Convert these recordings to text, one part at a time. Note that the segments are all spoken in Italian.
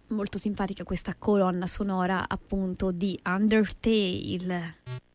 Molto simpatica questa colonna sonora appunto di Undertale.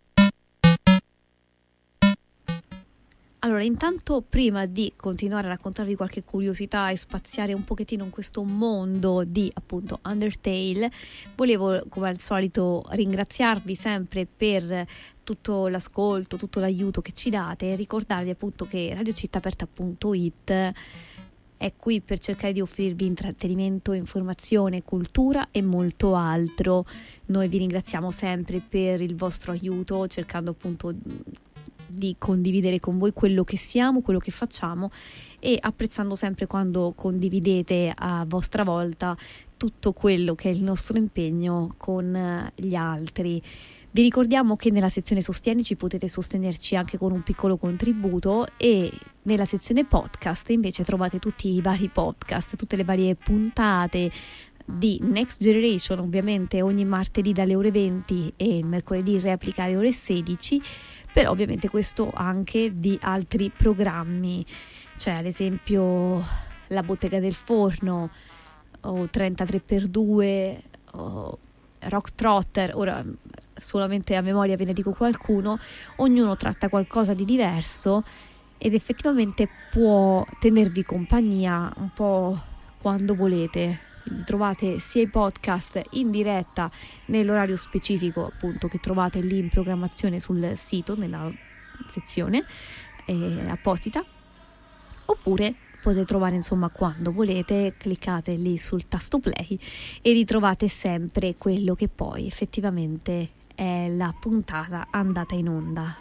Allora, intanto prima di continuare a raccontarvi qualche curiosità e spaziare un pochettino in questo mondo di appunto Undertale, volevo come al solito ringraziarvi sempre per tutto l'ascolto, tutto l'aiuto che ci date e ricordarvi appunto che radiocittaaperta.it è qui per cercare di offrirvi intrattenimento, informazione, cultura e molto altro. Noi vi ringraziamo sempre per il vostro aiuto, cercando appunto di condividere con voi quello che siamo, quello che facciamo e apprezzando sempre quando condividete a vostra volta tutto quello che è il nostro impegno con gli altri. Vi ricordiamo che nella sezione Sostienici potete sostenerci anche con un piccolo contributo e nella sezione podcast invece trovate tutti i vari podcast, tutte le varie puntate di Next Generation, ovviamente ogni martedì dalle ore 20 e mercoledì replica alle ore 16, però ovviamente questo anche di altri programmi, cioè ad esempio La Bottega del Forno o 33x2 o Rock Trotter, ora solamente a memoria ve ne dico qualcuno. Ognuno tratta qualcosa di diverso ed effettivamente può tenervi compagnia un po' quando volete. Quindi trovate sia i podcast in diretta nell'orario specifico appunto che trovate lì in programmazione sul sito nella sezione apposita, oppure potete trovare insomma quando volete, cliccate lì sul tasto play e ritrovate sempre quello che poi effettivamente è la puntata andata in onda.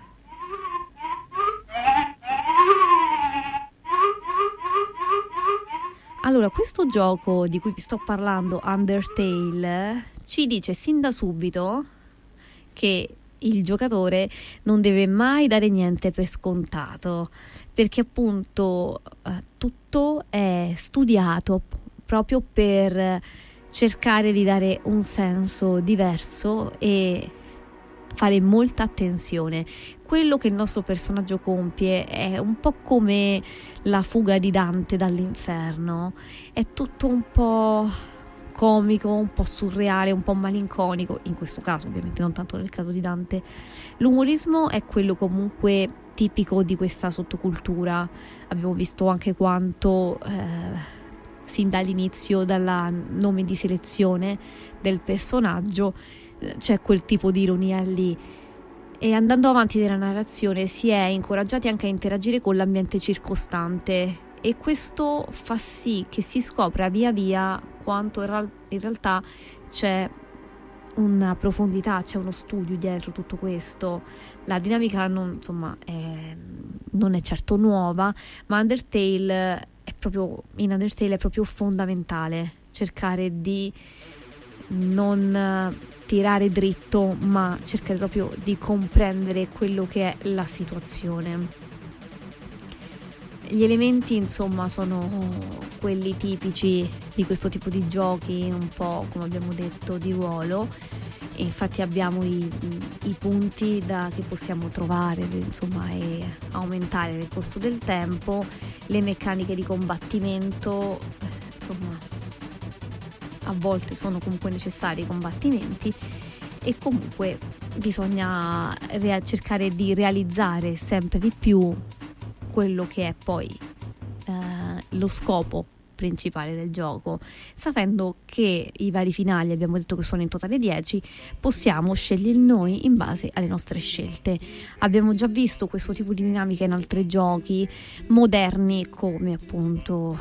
Allora, questo gioco di cui vi sto parlando, Undertale, ci dice sin da subito che il giocatore non deve mai dare niente per scontato, perché appunto tutto è studiato proprio per cercare di dare un senso diverso e fare molta attenzione. Quello che il nostro personaggio compie è un po' come la fuga di Dante dall'inferno, è tutto un po' comico, un po' surreale, un po' malinconico, in questo caso ovviamente non tanto nel caso di Dante. L'umorismo è quello comunque tipico di questa sottocultura, abbiamo visto anche quanto sin dall'inizio, dal nome di selezione del personaggio, c'è quel tipo di ironia lì. E andando avanti nella narrazione si è incoraggiati anche a interagire con l'ambiente circostante e questo fa sì che si scopra via via quanto in realtà c'è una profondità, c'è uno studio dietro tutto questo. La dinamica non è certo nuova, ma in Undertale è proprio fondamentale cercare di non tirare dritto, ma cercare proprio di comprendere quello che è la situazione. Gli elementi insomma sono quelli tipici di questo tipo di giochi, un po' come abbiamo detto di ruolo, e infatti abbiamo i punti che possiamo trovare insomma e aumentare nel corso del tempo, le meccaniche di combattimento, insomma a volte sono comunque necessari i combattimenti e comunque bisogna cercare di realizzare sempre di più quello che è poi lo scopo principale del gioco, sapendo che i vari finali, abbiamo detto che sono in totale 10, possiamo scegliere noi in base alle nostre scelte. Abbiamo già visto questo tipo di dinamica in altri giochi moderni come appunto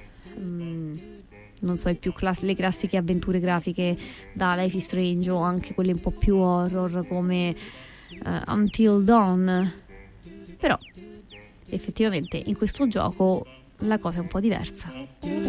non so, le classiche avventure grafiche da Life is Strange o anche quelle un po' più horror come Until Dawn, però effettivamente in questo gioco la cosa è un po' diversa.